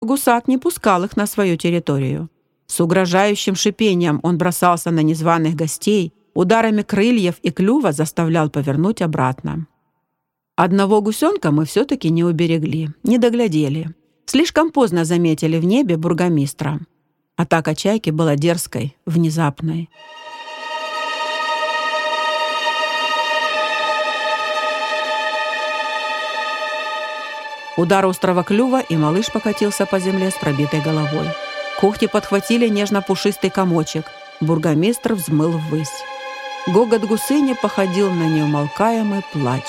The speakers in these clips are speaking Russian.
гусак не пускал их на свою территорию. С угрожающим шипением он бросался на незваных гостей, ударами крыльев и клюва заставлял повернуть обратно. Одного гусенка мы все-таки не уберегли, не доглядели. Слишком поздно заметили в небе бургомистра. Атака чайки была дерзкой, внезапной. Удар острого клюва, и малыш покатился по земле с пробитой головой. Когти подхватили нежно-пушистый комочек. Бургомистр взмыл ввысь. Гогот гусыни походил на неумолкаемый плач.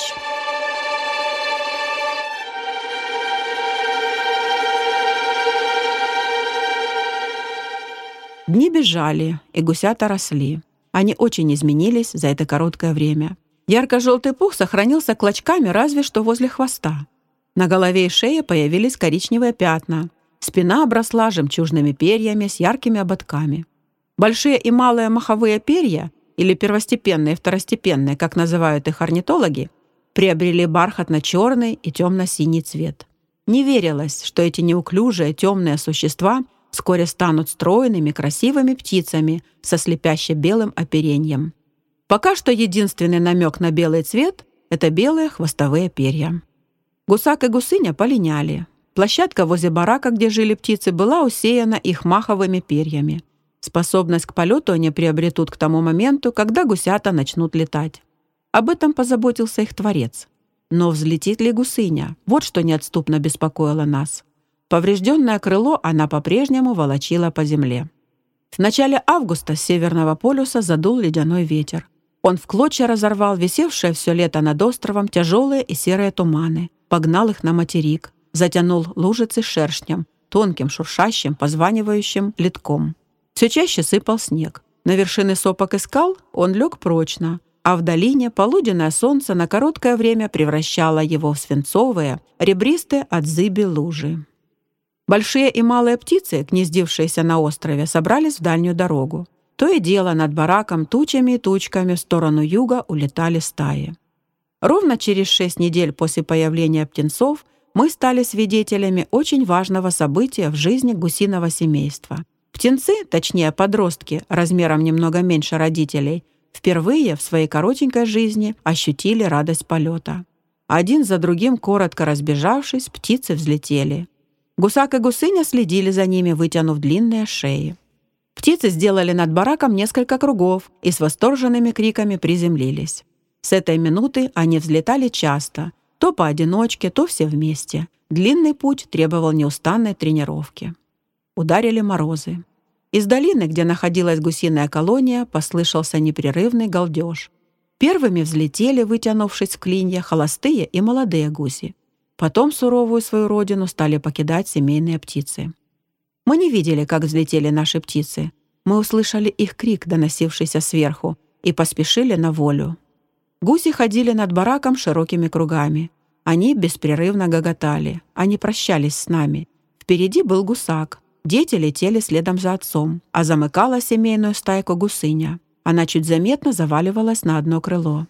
Дни бежали, и гусята росли. Они очень изменились за это короткое время. Ярко-желтый пух сохранился клочками разве что возле хвоста. На голове и шее появились коричневые пятна. Спина обросла жемчужными перьями с яркими ободками. Большие и малые маховые перья, или первостепенные и второстепенные, как называют их орнитологи, приобрели бархатно-черный и темно-синий цвет. Не верилось, что эти неуклюжие темные существа вскоре станут стройными, красивыми птицами со слепяще-белым оперением. Пока что единственный намек на белый цвет — это белые хвостовые перья. Гусак и гусыня полиняли. Площадка возле барака, где жили птицы, была усеяна их маховыми перьями. Способность к полету они приобретут к тому моменту, когда гусята начнут летать. Об этом позаботился их творец. Но взлетит ли гусыня? Вот что неотступно беспокоило нас. Поврежденное крыло она по-прежнему волочила по земле. В начале августа с Северного полюса задул ледяной ветер. Он в клочья разорвал висевшие все лето над островом тяжелые и серые туманы, погнал их на материк, затянул лужицы шершнем, тонким, шуршащим, позванивающим ледком. Все чаще сыпал снег. На вершины сопок и скал он лег прочно, а в долине полуденное солнце на короткое время превращало его в свинцовые, ребристые от зыби лужи. Большие и малые птицы, гнездившиеся на острове, собрались в дальнюю дорогу. То и дело над бараком тучами и тучками в сторону юга улетали стаи. Ровно через 6 недель после появления птенцов мы стали свидетелями очень важного события в жизни гусиного семейства. Птенцы, точнее подростки, размером немного меньше родителей, впервые в своей коротенькой жизни ощутили радость полета. Один за другим, коротко разбежавшись, птицы взлетели. Гусак и гусыня следили за ними, вытянув длинные шеи. Птицы сделали над бараком несколько кругов и с восторженными криками приземлились. С этой минуты они взлетали часто, то поодиночке, то все вместе. Длинный путь требовал неустанной тренировки. Ударили морозы. Из долины, где находилась гусиная колония, послышался непрерывный галдеж. Первыми взлетели, вытянувшись в клинья, холостые и молодые гуси. Потом суровую свою родину стали покидать семейные птицы. Мы не видели, как взлетели наши птицы. Мы услышали их крик, доносившийся сверху, и поспешили на волю. Гуси ходили над бараком широкими кругами. Они беспрерывно гоготали. Они прощались с нами. Впереди был гусак. Дети летели следом за отцом, а замыкала семейную стайку гусыня. Она чуть заметно заваливалась на одно крыло.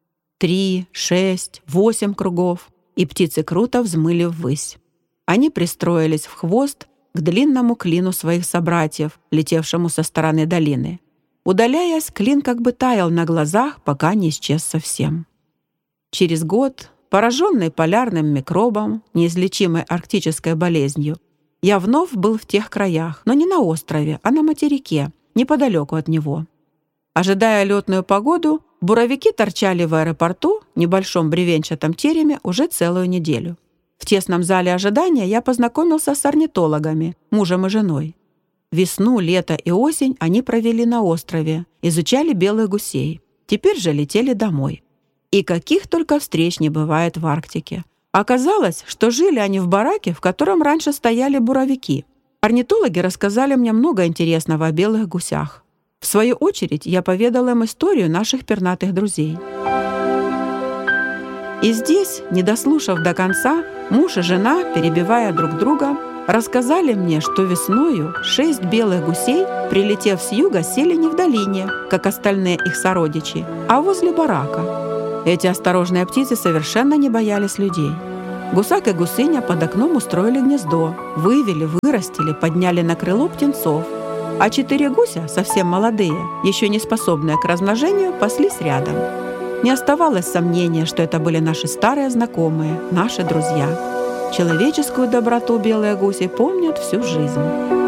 3, 6, 8 кругов, и птицы круто взмыли ввысь. Они пристроились в хвост к длинному клину своих собратьев, летевшему со стороны долины. Удаляясь, клин как бы таял на глазах, пока не исчез совсем. Через год, пораженный полярным микробом, неизлечимой арктической болезнью, я вновь был в тех краях, но не на острове, а на материке, неподалеку от него. Ожидая летную погоду, буровики торчали в аэропорту, небольшом бревенчатом тереме, уже целую неделю. В тесном зале ожидания я познакомился с орнитологами, мужем и женой. Весну, лето и осень они провели на острове, изучали белых гусей. Теперь же летели домой. И каких только встреч не бывает в Арктике. Оказалось, что жили они в бараке, в котором раньше стояли буровики. Орнитологи рассказали мне много интересного о белых гусях. В свою очередь, я поведал им историю наших пернатых друзей. И здесь, не дослушав до конца, муж и жена, перебивая друг друга, рассказали мне, что весною 6 белых гусей, прилетев с юга, сели не в долине, как остальные их сородичи, а возле барака. Эти осторожные птицы совершенно не боялись людей. Гусак и гусыня под окном устроили гнездо, вывели, вырастили, подняли на крыло птенцов. А 4 гуся, совсем молодые, еще не способные к размножению, паслись рядом. Не оставалось сомнения, что это были наши старые знакомые, наши друзья. Человеческую доброту белые гуси помнят всю жизнь.